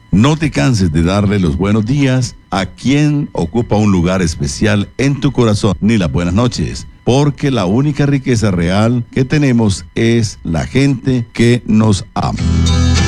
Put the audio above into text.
No te canses de darle los buenos días a quien ocupa un lugar especial en tu corazón, ni las buenas noches, porque la única riqueza real que tenemos es la gente que nos ama.